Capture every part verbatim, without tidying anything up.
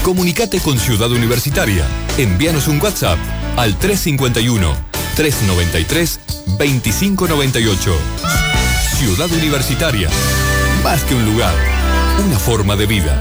Comunicate con Ciudad Universitaria. Envíanos un WhatsApp al tres cinco uno, tres nueve tres, dos cinco nueve ocho. Ciudad Universitaria. Más que un lugar, una forma de vida.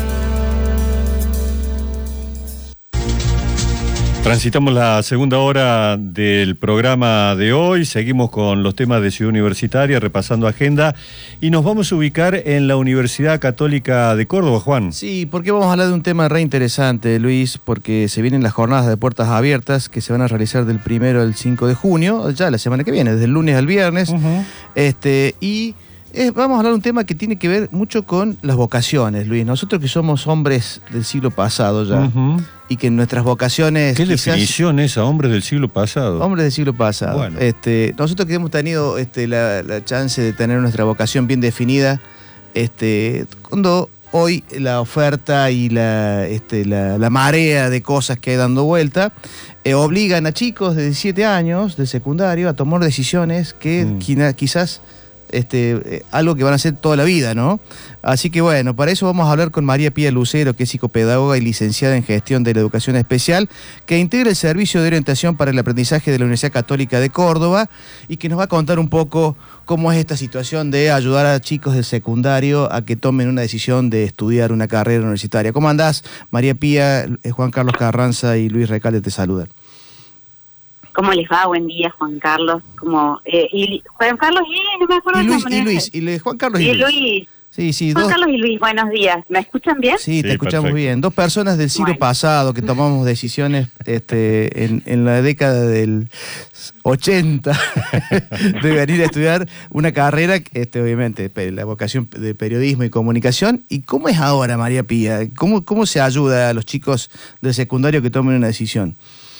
Transitamos la segunda hora del programa de hoy, seguimos con los temas de Ciudad Universitaria, repasando agenda, y nos vamos a ubicar en la Universidad Católica de Córdoba, Juan. Sí, porque vamos a hablar de un tema re interesante, Luis, porque se vienen las jornadas de puertas abiertas que se van a realizar del primero al cinco de junio, ya la semana que viene, desde el lunes al viernes, uh-huh. este y... Eh, vamos a hablar de un tema que tiene que ver mucho con las vocaciones, Luis. Nosotros que somos hombres del siglo pasado ya, uh-huh. y que en nuestras vocaciones... ¿Qué quizás, definición esa, hombres del siglo pasado? Hombres del siglo pasado. Bueno. Este, nosotros que hemos tenido este, la, la chance de tener nuestra vocación bien definida, este, cuando hoy la oferta y la, este, la, la marea de cosas que hay dando vuelta, eh, obligan a chicos de diecisiete años, de secundario, a tomar decisiones que mm. quizás... Este, eh, algo que van a hacer toda la vida, ¿no? Así que bueno, para eso vamos a hablar con María Pía Lucero, que es psicopedagoga y licenciada en Gestión de la Educación Especial, que integra el Servicio de Orientación para el Aprendizaje de la Universidad Católica de Córdoba y que nos va a contar un poco cómo es esta situación de ayudar a chicos del secundario a que tomen una decisión de estudiar una carrera universitaria. ¿Cómo andás, María Pía? Juan Carlos Carranza y Luis Recalde te saludan. ¿Cómo les va? Buen día, Juan Carlos. Como eh, y Juan Carlos y no me acuerdo y Luis, el y Luis, y Luis, Juan Carlos y, y Luis. Luis. Sí, sí, Juan dos... Carlos y Luis, buenos días. ¿Me escuchan bien? Sí, te sí, escuchamos perfecto. bien. Dos personas del siglo bueno. pasado que tomamos decisiones este, en, en la década del ochenta de venir a estudiar una carrera, este, obviamente, la vocación de periodismo y comunicación. ¿Y cómo es ahora, María Pía? ¿Cómo, cómo se ayuda a los chicos del secundario que tomen una decisión?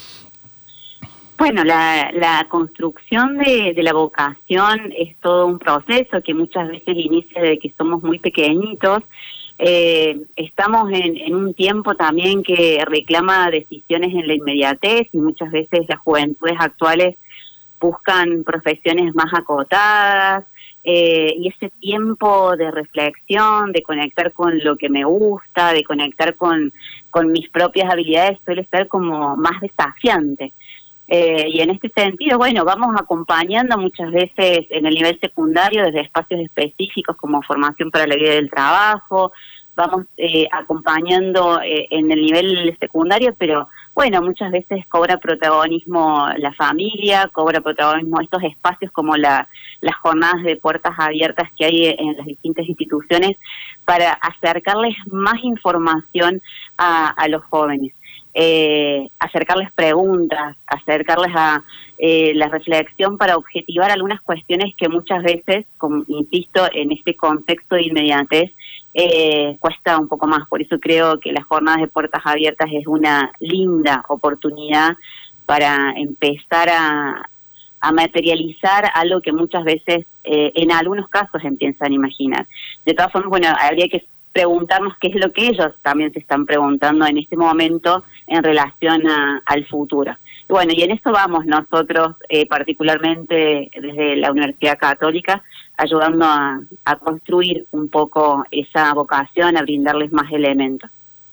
Bueno, la, la construcción de, de la vocación es todo un proceso que muchas veces inicia desde que somos muy pequeñitos. Eh, estamos en, en un tiempo también que reclama decisiones en la inmediatez y muchas veces las juventudes actuales buscan profesiones más acotadas eh, y ese tiempo de reflexión, de conectar con lo que me gusta, de conectar con, con mis propias habilidades suele ser como más desafiante. Eh, y en este sentido, bueno, vamos acompañando muchas veces en el nivel secundario desde espacios específicos como formación para la vida del trabajo, vamos eh, acompañando eh, en el nivel secundario, pero bueno, muchas veces cobra protagonismo la familia, cobra protagonismo estos espacios como la, las jornadas de puertas abiertas que hay en las distintas instituciones para acercarles más información a, a los jóvenes. Eh, acercarles preguntas, acercarles a eh, la reflexión para objetivar algunas cuestiones que muchas veces, como insisto, en este contexto de inmediatez, eh, cuesta un poco más. Por eso creo que las jornadas de puertas abiertas es una linda oportunidad para empezar a, a materializar algo que muchas veces, eh, en algunos casos, empiezan a imaginar. De todas formas, bueno, habría que preguntarnos qué es lo que ellos también se están preguntando en este momento en relación a, al futuro. Y bueno, y en eso vamos nosotros, eh, particularmente desde la Universidad Católica, ayudando a, a construir un poco esa vocación, a brindarles más elementos.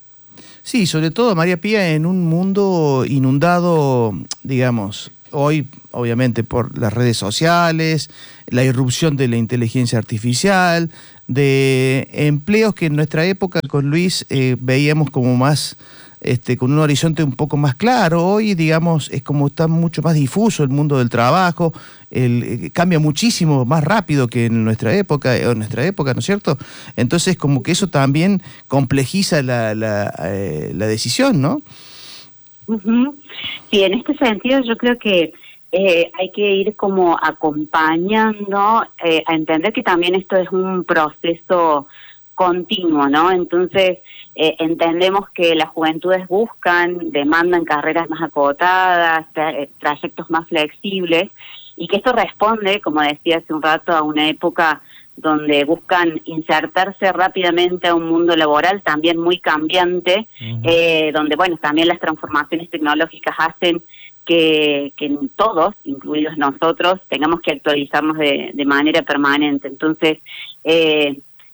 Sí, sobre todo, María Pía, en un mundo inundado, digamos, hoy, obviamente, por las redes sociales, la irrupción de la inteligencia artificial, de empleos que en nuestra época con Luis eh, veíamos como más, este, con un horizonte un poco más claro. Hoy, digamos, es como está mucho más difuso el mundo del trabajo, el, eh, cambia muchísimo más rápido que en nuestra época, en nuestra época, ¿no es cierto? Entonces, como que eso también complejiza la, la, eh, la decisión, ¿no? Uh-huh. Sí, en este sentido yo creo que Eh, hay que ir como acompañando eh, a entender que también esto es un proceso continuo, ¿no? Entonces eh, entendemos que las juventudes buscan, demandan carreras más acotadas, tra trayectos más flexibles, y que esto responde, como decía hace un rato, a una época donde buscan insertarse rápidamente a un mundo laboral también muy cambiante, uh-huh. eh, donde, bueno, también las transformaciones tecnológicas hacen que, que todos, incluidos nosotros, tengamos que actualizarnos de, de manera permanente. Entonces, eh,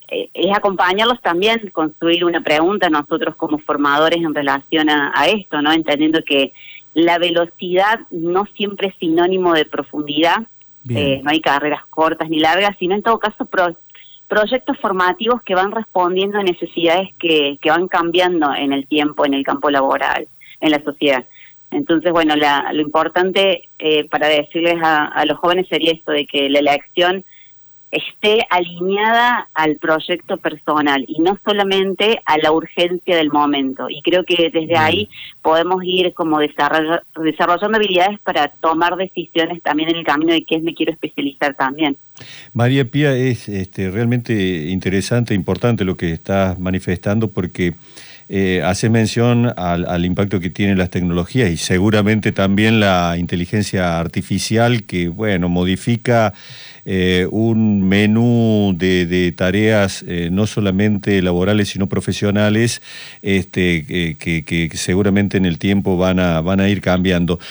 eh, es acompañarlos también, construir una pregunta nosotros como formadores en relación a, a esto, ¿no? Entendiendo que la velocidad no siempre es sinónimo de profundidad, eh, no hay carreras cortas ni largas, sino en todo caso pro, proyectos formativos que van respondiendo a necesidades que, que van cambiando en el tiempo, en el campo laboral, en la sociedad. Entonces, bueno, la, lo importante eh, para decirles a, a los jóvenes sería esto, de que la elección esté alineada al proyecto personal y no solamente a la urgencia del momento. Y creo que desde ahí podemos ir como desarroll desarrollando habilidades para tomar decisiones también en el camino de qué me quiero especializar también. María Pía, es este, realmente interesante, importante lo que estás manifestando, porque Eh, hace mención al, al impacto que tienen las tecnologías y seguramente también la inteligencia artificial que, bueno, modifica eh, un menú de, de tareas eh, no solamente laborales sino profesionales, este, eh, que, que seguramente en el tiempo van a, van a ir cambiando.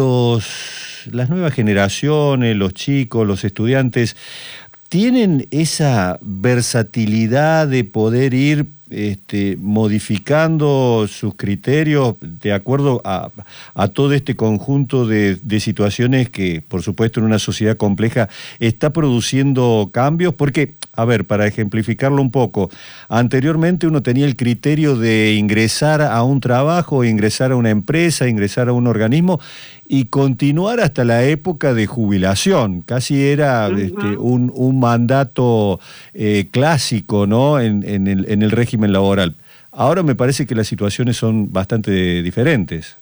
Los, las nuevas generaciones, los chicos, los estudiantes, ¿tienen esa versatilidad de poder ir Este, modificando sus criterios de acuerdo a, a todo este conjunto de, de situaciones que, por supuesto, en una sociedad compleja está produciendo cambios? Porque, a ver, para ejemplificarlo un poco, anteriormente uno tenía el criterio de ingresar a un trabajo, ingresar a una empresa, ingresar a un organismo y continuar hasta la época de jubilación. Casi era uh-huh. este, un, un mandato eh, clásico, ¿no?, en, en, el, en el régimen laboral. Ahora me parece que las situaciones son bastante diferentes.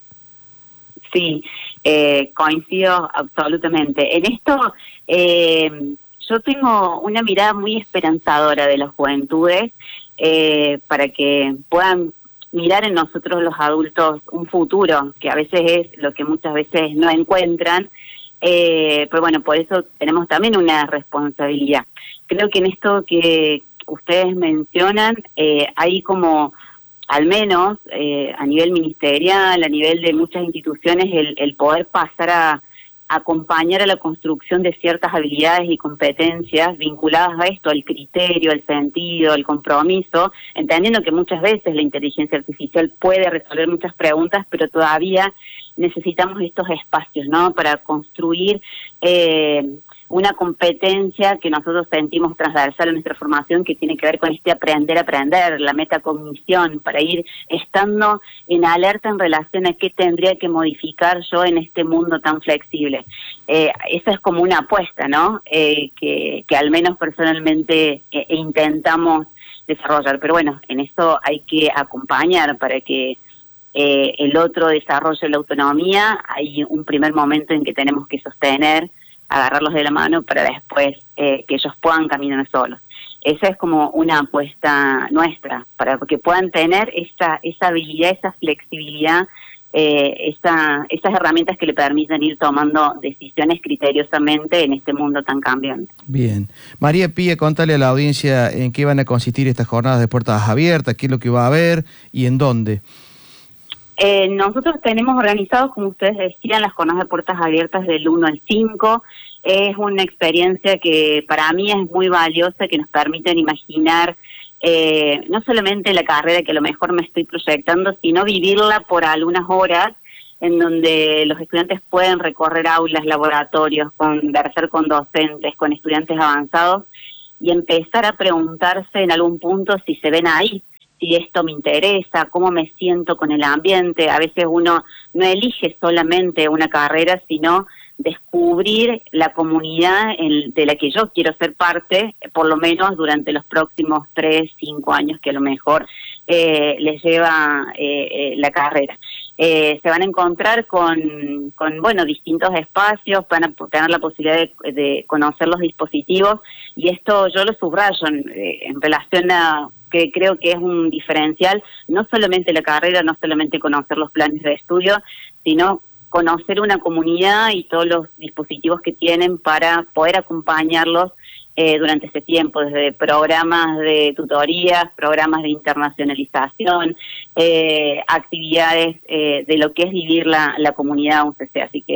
Sí, eh, coincido absolutamente. En esto eh, yo tengo una mirada muy esperanzadora de las juventudes eh, para que puedan mirar en nosotros los adultos un futuro, que a veces es lo que muchas veces no encuentran, eh, pero bueno, por eso tenemos también una responsabilidad. Creo que en esto que ustedes mencionan, eh, hay como, al menos eh, a nivel ministerial, a nivel de muchas instituciones, el, el poder pasar a acompañar a la construcción de ciertas habilidades y competencias vinculadas a esto, al criterio, al sentido, al compromiso, entendiendo que muchas veces la inteligencia artificial puede resolver muchas preguntas, pero todavía necesitamos estos espacios, ¿no?, para construir eh, una competencia que nosotros sentimos transversal en nuestra formación, que tiene que ver con este aprender a aprender, la metacognición, para ir estando en alerta en relación a qué tendría que modificar yo en este mundo tan flexible. Eh, esa es como una apuesta, ¿no?, eh, que, que al menos personalmente eh, intentamos desarrollar. Pero bueno, en eso hay que acompañar para que eh, el otro desarrolle la autonomía. Hay un primer momento en que tenemos que sostener, agarrarlos de la mano para después eh, que ellos puedan caminar solos. Esa es como una apuesta nuestra, para que puedan tener esa, esa habilidad, esa flexibilidad, eh, esa, esas herramientas que le permitan ir tomando decisiones criteriosamente en este mundo tan cambiante. Bien. María Pía, contale a la audiencia en qué van a consistir estas jornadas de puertas abiertas, qué es lo que va a haber y en dónde. Eh, nosotros tenemos organizados, como ustedes decían, las jornadas de puertas abiertas del uno al cinco. Es una experiencia que para mí es muy valiosa, que nos permiten imaginar eh, no solamente la carrera que a lo mejor me estoy proyectando, sino vivirla por algunas horas, en donde los estudiantes pueden recorrer aulas, laboratorios, conversar con docentes, con estudiantes avanzados y empezar a preguntarse en algún punto si se ven ahí, si esto me interesa, cómo me siento con el ambiente. A veces uno no elige solamente una carrera, sino descubrir la comunidad en, de la que yo quiero ser parte, por lo menos durante los próximos tres, cinco años que a lo mejor eh, les lleva eh, eh, la carrera. Eh, se van a encontrar con, con, bueno, distintos espacios, van a tener la posibilidad de, de conocer los dispositivos, y esto yo lo subrayo en, en relación a que creo que es un diferencial, no solamente la carrera, no solamente conocer los planes de estudio, sino conocer una comunidad y todos los dispositivos que tienen para poder acompañarlos eh, durante ese tiempo, desde programas de tutorías, programas de internacionalización, eh, actividades eh, de lo que es vivir la, la comunidad U C C. Así que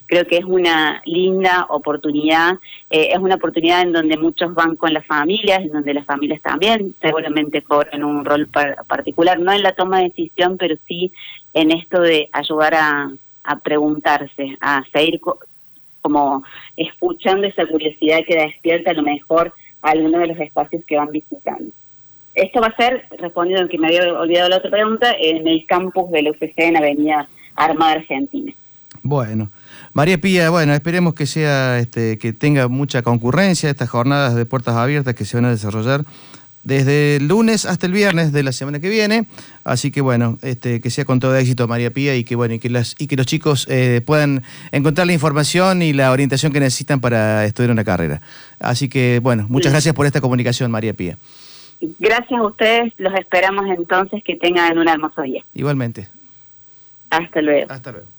creo que es una linda oportunidad, eh, es una oportunidad en donde muchos van con las familias, en donde las familias también seguramente cobran un rol par particular, no en la toma de decisión, pero sí en esto de ayudar a, a preguntarse, a seguir co como escuchando esa curiosidad que despierta a lo mejor a alguno de los espacios que van visitando. Esto va a ser, respondiendo al que me había olvidado la otra pregunta, en el campus de la U C C en Avenida Armada Argentina. Bueno, María Pía, bueno, esperemos que sea, este, que tenga mucha concurrencia estas jornadas de puertas abiertas que se van a desarrollar desde el lunes hasta el viernes de la semana que viene, así que bueno, este, que sea con todo éxito María Pía y que bueno y que las y que los chicos eh, puedan encontrar la información y la orientación que necesitan para estudiar una carrera. Así que bueno, muchas sí. gracias por esta comunicación, María Pía. Gracias a ustedes, los esperamos entonces, que tengan un hermoso día. Igualmente. Hasta luego. Hasta luego.